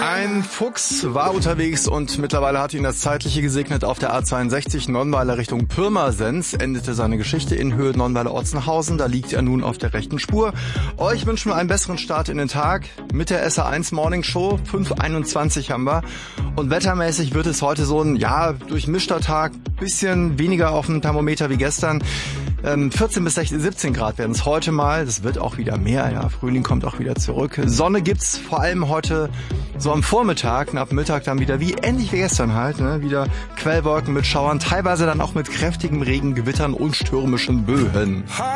Ein Fuchs war unterwegs und mittlerweile hat ihn das Zeitliche gesegnet. Auf der A62 Nonnweiler Richtung Pirmasens endete seine Geschichte in Höhe Nonnweiler-Ortsenhausen. Da liegt er nun auf der rechten Spur. Euch wünschen wir einen besseren Start in den Tag mit der SA1 Morning Show. 5:21 haben wir. Und wettermäßig wird es heute so ein, durchmischter Tag. Bisschen weniger auf dem Thermometer wie gestern. 14 bis 16, 17 Grad werden es heute mal. Das wird auch wieder mehr. Ja, Frühling kommt auch wieder zurück. Sonne gibt's vor allem heute so am Vormittag und ab Mittag dann wieder ähnlich wie gestern halt. Wieder Quellwolken mit Schauern, teilweise dann auch mit kräftigem Regen, Gewittern und stürmischen Böen.